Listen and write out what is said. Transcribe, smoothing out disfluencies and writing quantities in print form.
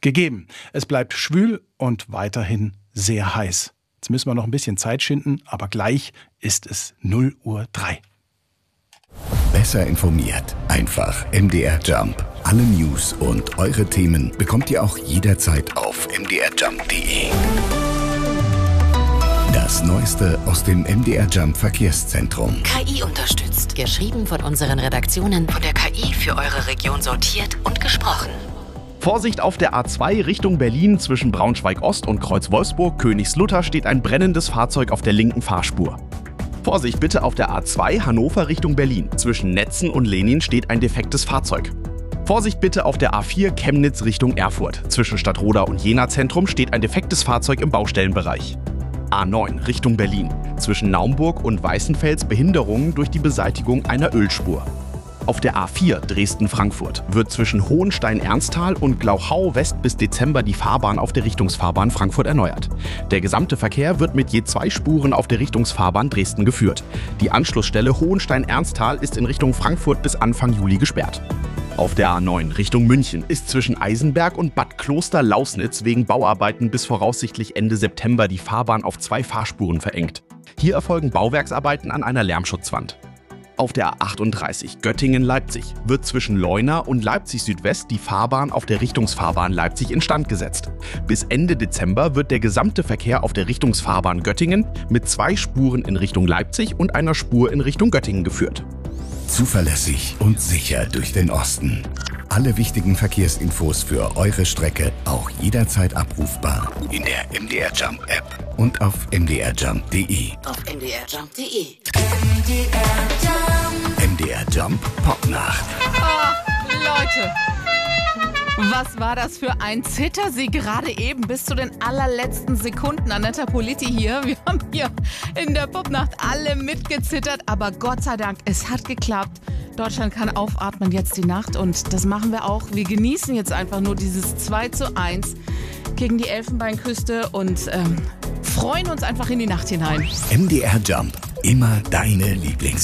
gegeben. Es bleibt schwül und weiterhin sehr heiß. Jetzt müssen wir noch ein bisschen Zeit schinden, aber gleich ist es 0:03 Uhr. Besser informiert. Einfach MDR Jump. Alle News und eure Themen bekommt ihr auch jederzeit auf mdrjump.de. Das Neueste aus dem MDR Jump Verkehrszentrum. KI unterstützt. Geschrieben von unseren Redaktionen, von der KI für eure Region sortiert und gesprochen. Vorsicht auf der A2 Richtung Berlin zwischen Braunschweig-Ost und Kreuz-Wolfsburg-Königslutter steht ein brennendes Fahrzeug auf der linken Fahrspur. Vorsicht bitte auf der A2 Hannover Richtung Berlin. Zwischen Netzen und Lenin steht ein defektes Fahrzeug. Vorsicht bitte auf der A4 Chemnitz Richtung Erfurt. Zwischen Stadtroda und Jena Zentrum steht ein defektes Fahrzeug im Baustellenbereich. A9 Richtung Berlin. Zwischen Naumburg und Weißenfels Behinderungen durch die Beseitigung einer Ölspur. Auf der A4 Dresden-Frankfurt wird zwischen Hohenstein-Ernsthal und Glauchau West bis Dezember die Fahrbahn auf der Richtungsfahrbahn Frankfurt erneuert. Der gesamte Verkehr wird mit je 2 Spuren auf der Richtungsfahrbahn Dresden geführt. Die Anschlussstelle Hohenstein-Ernsthal ist in Richtung Frankfurt bis Anfang Juli gesperrt. Auf der A9 Richtung München ist zwischen Eisenberg und Bad Kloster-Lausnitz wegen Bauarbeiten bis voraussichtlich Ende September die Fahrbahn auf 2 Fahrspuren verengt. Hier erfolgen Bauwerksarbeiten an einer Lärmschutzwand. Auf der A38 Göttingen-Leipzig wird zwischen Leuna und Leipzig Südwest die Fahrbahn auf der Richtungsfahrbahn Leipzig instand gesetzt. Bis Ende Dezember wird der gesamte Verkehr auf der Richtungsfahrbahn Göttingen mit 2 Spuren in Richtung Leipzig und einer Spur in Richtung Göttingen geführt. Zuverlässig und sicher durch den Osten. Alle wichtigen Verkehrsinfos für eure Strecke auch jederzeit abrufbar in der MDR Jump App und auf mdrjump.de. Auf mdrjump.de. MDR Jump Popnacht. Oh, Leute, was war das für ein Zittersieg gerade eben bis zu den allerletzten Sekunden? Annetta Politi hier. Wir haben hier in der Popnacht alle mitgezittert, aber Gott sei Dank, es hat geklappt. Deutschland kann aufatmen jetzt die Nacht und das machen wir auch. Wir genießen jetzt einfach nur dieses 2:1 gegen die Elfenbeinküste und freuen uns einfach in die Nacht hinein. MDR Jump, immer deine Lieblings